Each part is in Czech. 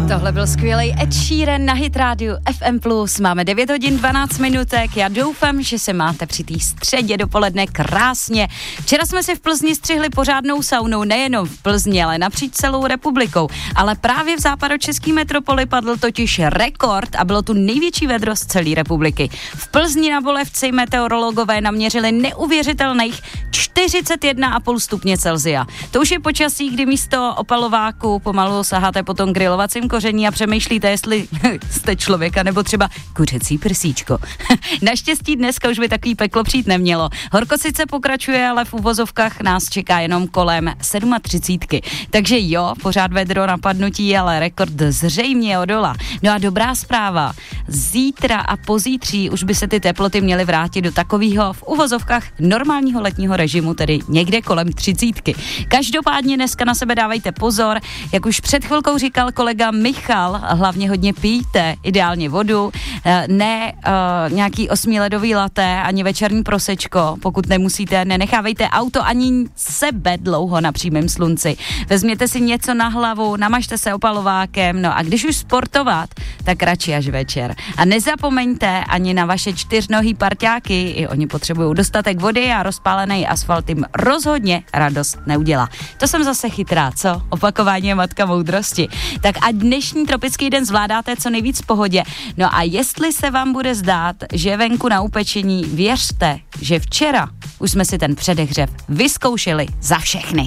Tohle byl skvělý Ed Sheeran na Hit Radio FM+. Máme 9 hodin 12 minutek. Já doufám, že se máte při té středě dopoledne krásně. Včera jsme si v Plzni střihli pořádnou saunou, nejenom v Plzni, ale napříč celou republikou. Ale právě v západočeské metropoli padl totiž rekord a bylo tu největší vedro z celé republiky. V Plzni na Bolevci meteorologové naměřili neuvěřitelných 41,5 stupně Celsia. To už je počasí, kdy místo opalováku pomalu saháte po tom grilovacím koření a přemýšlíte, jestli jste člověka nebo třeba kuřecí prsíčko. Naštěstí dneska už by takový peklo přijít nemělo. Horko sice pokračuje, ale v uvozovkách nás čeká jenom kolem 37. Takže jo, pořád vedro napadnutí, ale rekord zřejmě odolá. No a dobrá zpráva. Zítra a pozítří už by se ty teploty měly vrátit do takového v uvozovkách normálního letního režimu, tedy někde kolem 30. Každopádně dneska na sebe dávejte pozor, jak už před chvilkou říkal kolega Michal, hlavně hodně pijte, ideálně vodu, ne nějaký 8ledový latte, ani večerní prosečko, pokud nemusíte, nenechávejte auto ani sebe dlouho na přímém slunci. Vezměte si něco na hlavu, namažte se opalovákem, no a když už sportovat, tak radši až večer. A nezapomeňte ani na vaše čtyřnohý parťáky, i oni potřebují dostatek vody a rozpálený asfalt jim rozhodně radost neudělá. To jsem zase chytrá, co? Opakování je matka moudrosti. Tak a dnešní tropický den zvládáte co nejvíc v pohodě. No a jestli se vám bude zdát, že venku na upečení, věřte, že včera už jsme si ten předehřev vyzkoušeli za všechny.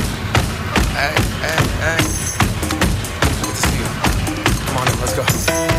Hey. Come on in, let's go.